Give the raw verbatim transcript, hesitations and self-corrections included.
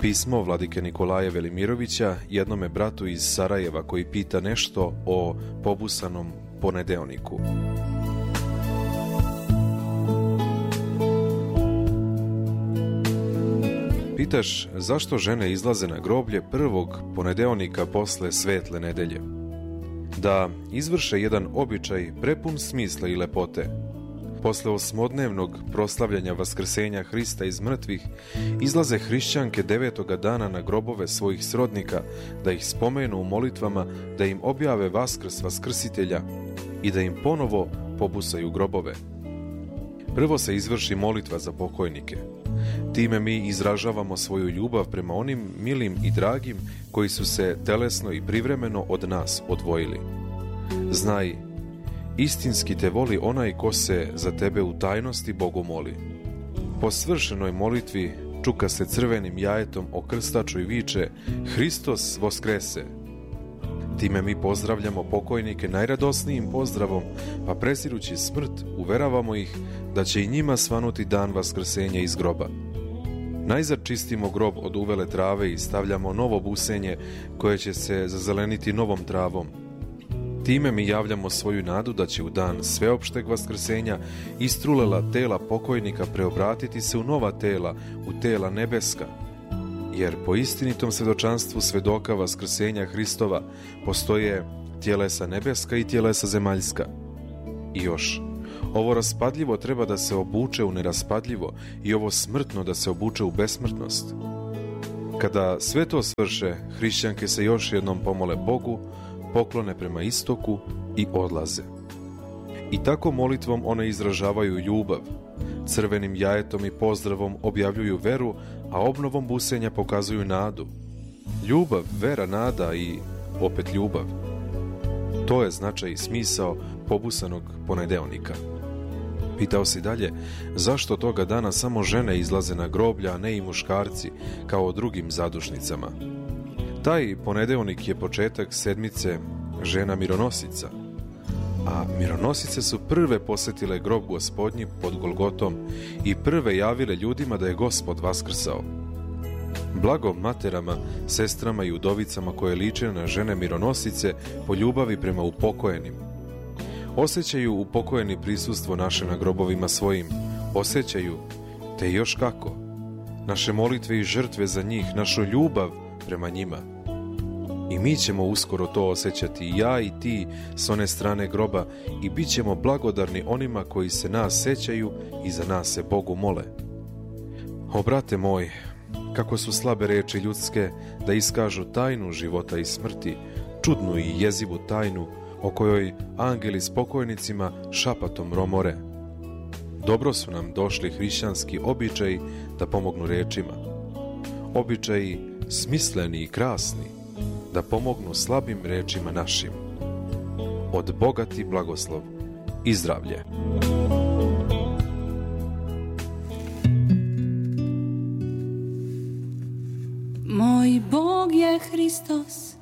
Pismo vladike Nikolaja Velimirovića jednome bratu iz Sarajeva koji pita nešto o pobusanom ponedeoniku. Pitaš zašto žene izlaze na groblje prvog ponedeonika posle svetle nedelje? Da izvrše jedan običaj prepun smisla i lepote. Posle osmodnevnog proslavljanja vaskrsenja Hrista iz mrtvih, izlaze hrišćanke devetoga dana na grobove svojih srodnika da ih spomenu u molitvama, da im objave vaskrs vaskrsitelja i da im ponovo pobusaju grobove. Prvo se izvrši molitva za pokojnike. Time mi izražavamo svoju ljubav prema onim milim i dragim koji su se telesno i privremeno od nas odvojili. Znaj, istinski te voli onaj ko se za tebe u tajnosti Bogu moli. Po svršenoj molitvi čuka se crvenim jajetom o krstaču i viče Hristos voskrese. Time mi pozdravljamo pokojnike najradosnijim pozdravom, pa prezirući smrt uveravamo ih da će i njima svanuti dan vaskrsenja iz groba. Najzad čistimo grob od uvele trave i stavljamo novo busenje koje će se zazeleniti novom travom. Time mi javljamo svoju nadu da će u dan sveopšteg vaskrsenja istrulela tela pokojnika preobratiti se u nova tela, u tela nebeska. Jer po istinitom svedočanstvu svedoka vaskrsenja Hristova postoje tjelesa nebeska i tjelesa zemaljska. I još, ovo raspadljivo treba da se obuče u neraspadljivo i ovo smrtno da se obuče u besmrtnost. Kada sve to svrše, hrišćanke se još jednom pomole Bogu, poklone prema istoku i odlaze. I tako molitvom one izražavaju ljubav, crvenim jajetom i pozdravom objavljuju veru, a obnovom busenja pokazuju nadu. Ljubav, vera, nada i opet ljubav. To je značaj i smisao pobusanog ponedeonika. Pitao si dalje, zašto toga dana samo žene izlaze na groblja, a ne i muškarci, kao o drugim zadušnicama? Taj ponedeonik je početak sedmice žena mironosica, a mironosice su prve posetile grob Gospodnji pod Golgotom i prve javile ljudima da je Gospod vaskrsao. Blago materama, sestrama i udovicama koje liče na žene mironosice po ljubavi prema upokojenim. Osjećaju upokojeni prisustvo naše na grobovima svojim, osjećaju, te još kako, naše molitve i žrtve za njih, našu ljubav prema njima. I mi ćemo uskoro to osjećati, ja i ti, s one strane groba, i bit ćemo blagodarni onima koji se nas sećaju i za nas se Bogu mole. O, brate moj, kako su slabe reči ljudske da iskažu tajnu života i smrti, čudnu i jezivu tajnu o kojoj angeli s pokojnicima šapatom romore. Dobro su nam došli hrišćanski običaji da pomognu rečima. Običaji smisleni i krasni, da pomognu slabim rečima našim. Od Boga ti blagoslov i zdravlje. Moj Bog je Hristos,